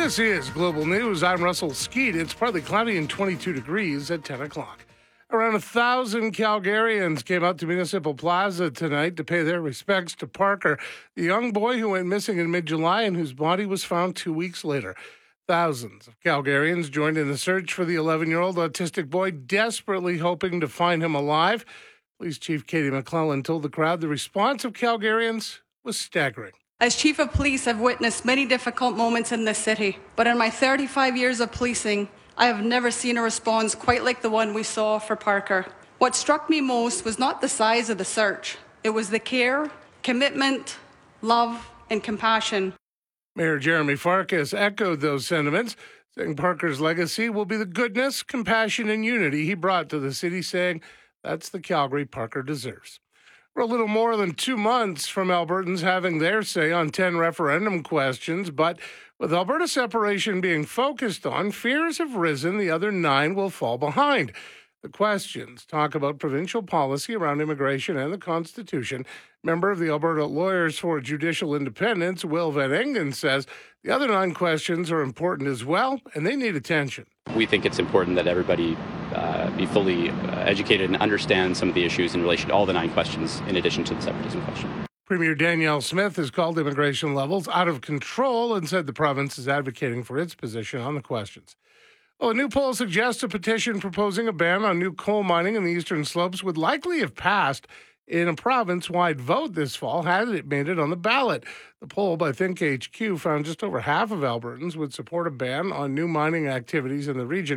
This is Global News. I'm Russell Skeet. It's partly cloudy and 22 degrees at 10 o'clock. Around 1,000 Calgarians came out to Municipal Plaza tonight to pay their respects to Parker, the young boy who went missing in mid-July and whose body was found 2 weeks later. Thousands of Calgarians joined in the search for the 11-year-old autistic boy, desperately hoping to find him alive. Police Chief Katie McClellan told the crowd the response of Calgarians was staggering. As Chief of Police, I've witnessed many difficult moments in this city, but in my 35 years of policing, I have never seen a response quite like the one we saw for Parker. What struck me most was not the size of the search. It was the care, commitment, love, and compassion. Mayor Jeremy Farkas echoed those sentiments, saying Parker's legacy will be the goodness, compassion, and unity he brought to the city, saying that's the Calgary Parker deserves. We're a little more than 2 months from Albertans having their say on 10 referendum questions, but with Alberta separation being focused on, fears have risen the other 9 will fall behind. The questions talk about provincial policy around immigration and the Constitution. Member of the Alberta Lawyers for Judicial Independence, Will Van Engen, says the other 9 questions are important as well, and they need attention. We think it's important that everybody be fully educated and understand some of the issues in relation to all the 9 questions, in addition to the separatism question. Premier Danielle Smith has called immigration levels out of control and said the province is advocating for its position on the questions. Well, a new poll suggests a petition proposing a ban on new coal mining in the Eastern Slopes would likely have passed in a province-wide vote this fall had it made it on the ballot. The poll by ThinkHQ found just over half of Albertans would support a ban on new mining activities in the region.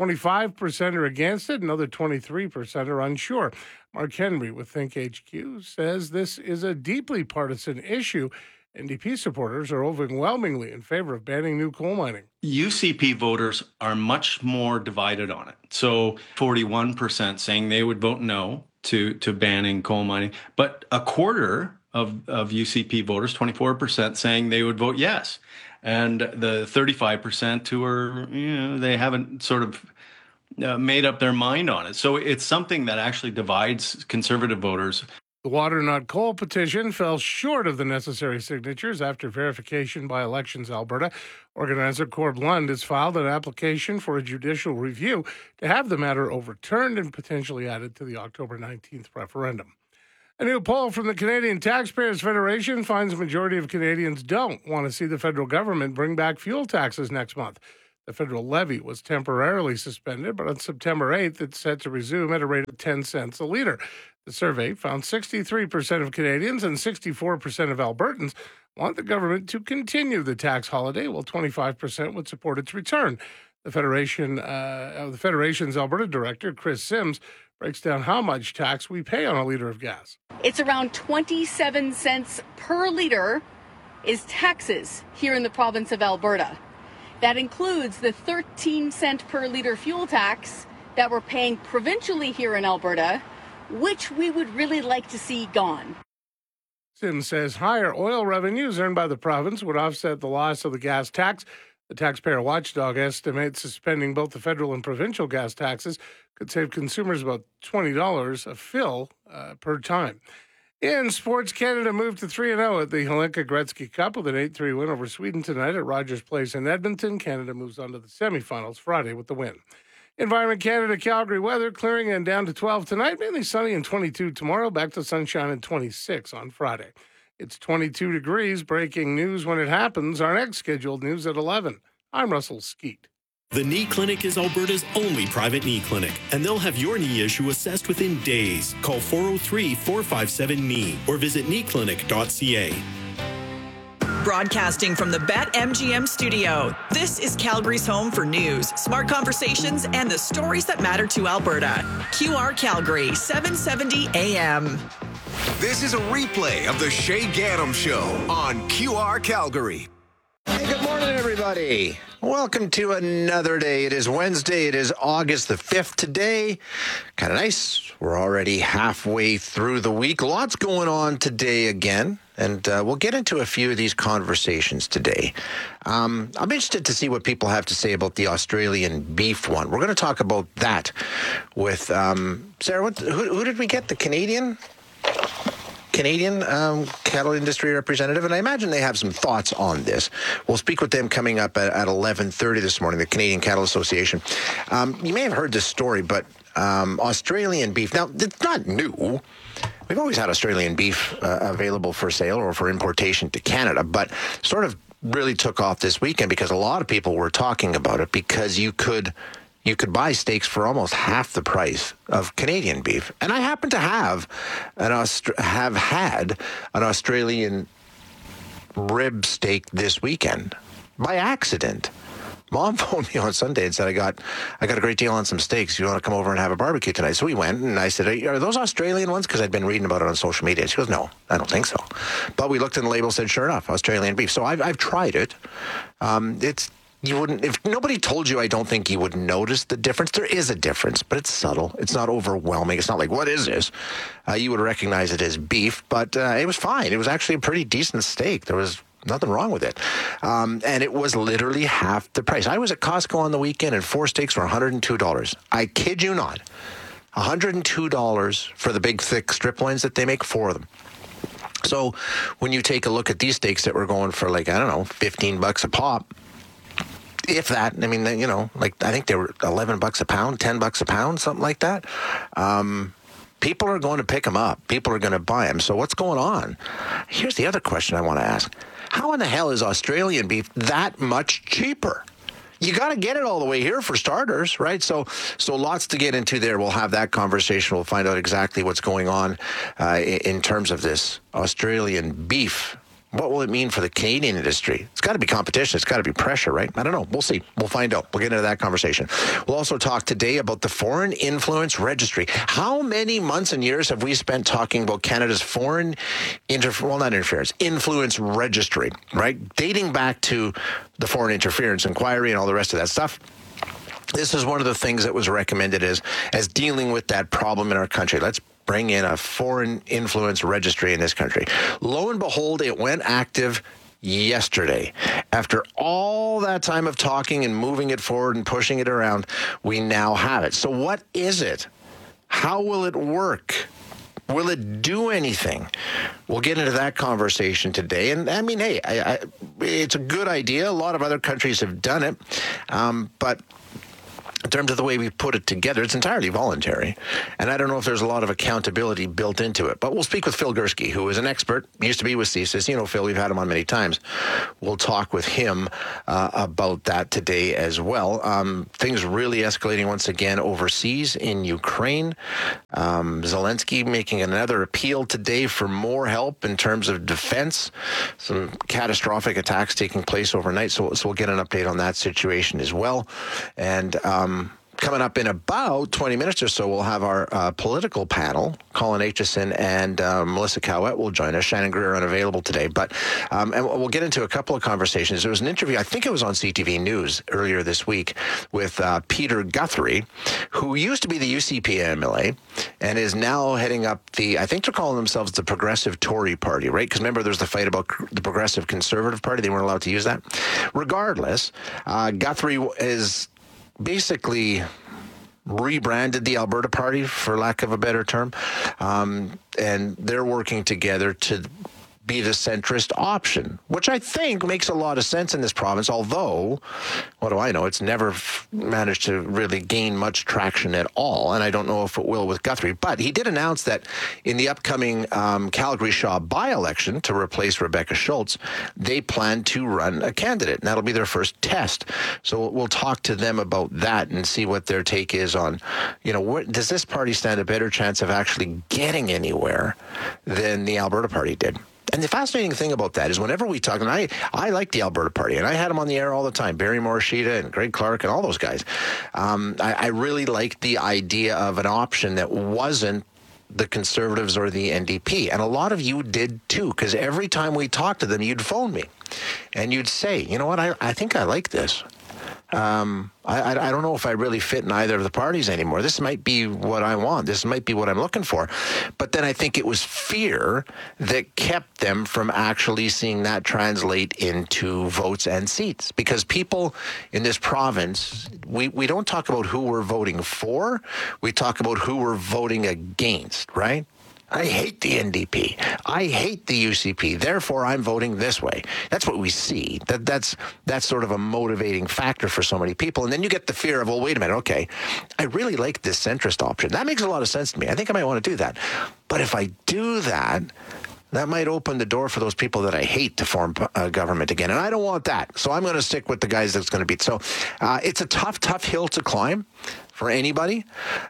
25% are against it, another 23% are unsure. Mark Henry with ThinkHQ says this is a deeply partisan issue. NDP supporters are overwhelmingly in favor of banning new coal mining. UCP voters are much more divided on it. So 41% saying they would vote no to banning coal mining, but a quarter of UCP voters, 24%, saying they would vote yes. And the 35% who are, they haven't sort of made up their mind on it. So it's something that actually divides Conservative voters. The Water Not Coal petition fell short of the necessary signatures after verification by Elections Alberta. Organizer Corb Lund has filed an application for a judicial review to have the matter overturned and potentially added to the October 19th referendum. A new poll from the Canadian Taxpayers Federation finds a majority of Canadians don't want to see the federal government bring back fuel taxes next month. The federal levy was temporarily suspended, but on September 8th, it's set to resume at a rate of 10 cents a litre. The survey found 63% of Canadians and 64% of Albertans want the government to continue the tax holiday, while 25% would support its return. The Federation's Alberta Director, Chris Sims, breaks down how much tax we pay on a litre of gas. It's around 27 cents per litre is taxes here in the province of Alberta. That includes the 13 cent per litre fuel tax that we're paying provincially here in Alberta, which we would really like to see gone. Sims says higher oil revenues earned by the province would offset the loss of the gas tax. The taxpayer watchdog estimates suspending both the federal and provincial gas taxes could save consumers about $20 a fill per time. In sports, Canada moved to 3-0 at the Hlinka Gretzky Cup with an 8-3 win over Sweden tonight at Rogers Place in Edmonton. Canada moves on to the semifinals Friday with the win. Environment Canada, Calgary weather, clearing and down to 12 tonight, mainly sunny and 22 tomorrow, back to sunshine and 26 on Friday. It's 22 degrees. Breaking news when it happens. Our next scheduled news at 11. I'm Russell Skeet. The Knee Clinic is Alberta's only private knee clinic, and they'll have your knee issue assessed within days. Call 403-457-KNEE or visit kneeclinic.ca. Broadcasting from the BetMGM studio, this is Calgary's home for news, smart conversations, and the stories that matter to Alberta. QR Calgary, 770 AM. This is a replay of the Shay Gaddam Show on QR Calgary. Hey, good morning, everybody. Welcome to another day. It is Wednesday. It is August the 5th today. Kind of nice. We're already halfway through the week. Lots going on today again. And we'll get into a few of these conversations today. I'm interested to see what people have to say about the Australian beef one. We're going to talk about that with Sarah. Who did we get? The Canadian? Canadian cattle industry representative, and I imagine they have some thoughts on this. We'll speak with them coming up at 11:30 this morning, the Canadian Cattle Association. You may have heard this story, but Australian beef, now, it's not new. We've always had Australian beef available for sale or for importation to Canada, but sort of really took off this weekend because a lot of people were talking about it because you could buy steaks for almost half the price of Canadian beef. And I happen to have had an Australian rib steak this weekend by accident. Mom phoned me on Sunday and said, I got a great deal on some steaks. You want to come over and have a barbecue tonight? So we went, and I said, are those Australian ones? Because I'd been reading about it on social media. She goes, no, I don't think so. But we looked in the label, said, sure enough, Australian beef. So I've tried it. If nobody told you, I don't think you would notice the difference. There is a difference, but it's subtle. It's not overwhelming. It's not like, what is this? You would recognize it as beef, but it was fine. It was actually a pretty decent steak. There was nothing wrong with it. And it was literally half the price. I was at Costco on the weekend and 4 steaks were $102. I kid you not. $102 for the big, thick strip loins that they make, 4 of them. So when you take a look at these steaks that were going for $15 a pop, if that, I mean, I think they were $11 a pound, $10 a pound, something like that. People are going to pick them up. People are going to buy them. So what's going on? Here's the other question I want to ask. How in the hell is Australian beef that much cheaper? You got to get it all the way here for starters, right? So lots to get into there. We'll have that conversation. We'll find out exactly what's going on in terms of this Australian beef. What will it mean for the Canadian industry? It's got to be competition. It's got to be pressure, right? I don't know. We'll see. We'll find out. We'll get into that conversation. We'll also talk today about the Foreign Influence Registry. How many months and years have we spent talking about Canada's influence registry, right? Dating back to the Foreign Interference Inquiry and all the rest of that stuff. This is one of the things that was recommended as dealing with that problem in our country. Let's bring in a foreign influence registry in this country. Lo and behold, it went active yesterday. After all that time of talking and moving it forward and pushing it around, we now have it. So what is it? How will it work? Will it do anything? We'll get into that conversation today. And I mean, hey, it's a good idea. A lot of other countries have done it. But in terms of the way we put it together, it's entirely voluntary. And I don't know if there's a lot of accountability built into it. But we'll speak with Phil Gursky, who is an expert, used to be with CSIS. You know, Phil, we've had him on many times. We'll talk with him about that today as well. Things really escalating once again overseas in Ukraine. Zelensky making another appeal today for more help in terms of defense. Some catastrophic attacks taking place overnight. So we'll get an update on that situation as well. And coming up in about 20 minutes or so, we'll have our political panel. Colin Aitchison and Melissa Cowett will join us. Shannon Greer unavailable today. But and we'll get into a couple of conversations. There was an interview, I think it was on CTV News earlier this week, with Peter Guthrie, who used to be the UCP MLA and is now heading up I think they're calling themselves the Progressive Tory Party, right? Because remember, there's the fight about the Progressive Conservative Party. They weren't allowed to use that. Regardless, Guthrie is basically rebranded the Alberta Party, for lack of a better term, and they're working together to be the centrist option, which I think makes a lot of sense in this province, although, what do I know, it's never managed to really gain much traction at all, and I don't know if it will with Guthrie. But he did announce that in the upcoming Calgary Shaw by-election to replace Rebecca Schultz, they plan to run a candidate, and that'll be their first test. So we'll talk to them about that and see what their take is on, does this party stand a better chance of actually getting anywhere than the Alberta Party did? And the fascinating thing about that is whenever we talk, and I like the Alberta Party, and I had them on the air all the time, Barry Morishita and Greg Clark and all those guys. I really liked the idea of an option that wasn't the Conservatives or the NDP. And a lot of you did too, because every time we talked to them, you'd phone me and you'd say, you know what, I think I like this. I don't know if I really fit in either of the parties anymore. This might be what I want. This might be what I'm looking for. But then I think it was fear that kept them from actually seeing that translate into votes and seats. Because people in this province, we don't talk about who we're voting for. We talk about who we're voting against, right? I hate the NDP. I hate the UCP. Therefore, I'm voting this way. That's what we see. That's sort of a motivating factor for so many people. And then you get the fear of, well, wait a minute, okay, I really like this centrist option. That makes a lot of sense to me. I think I might want to do that. But if I do that, that might open the door for those people that I hate to form a government again. And I don't want that. So I'm going to stick with the guys that's going to beat. So it's a tough hill to climb for anybody.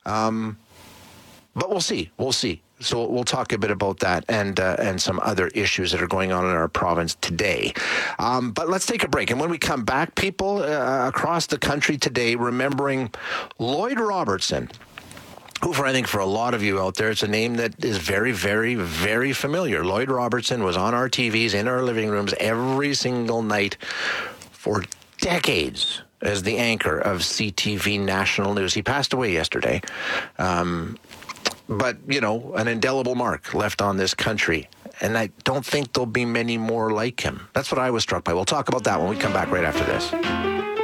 But we'll see. We'll see. So we'll talk a bit about that and some other issues that are going on in our province today. But let's take a break. And when we come back, people across the country today remembering Lloyd Robertson, who I think for a lot of you out there, it's a name that is very, very, very familiar. Lloyd Robertson was on our TVs, in our living rooms every single night for decades as the anchor of CTV National News. He passed away yesterday. But, you know, an indelible mark left on this country. And I don't think there'll be many more like him. That's what I was struck by. We'll talk about that when we come back right after this.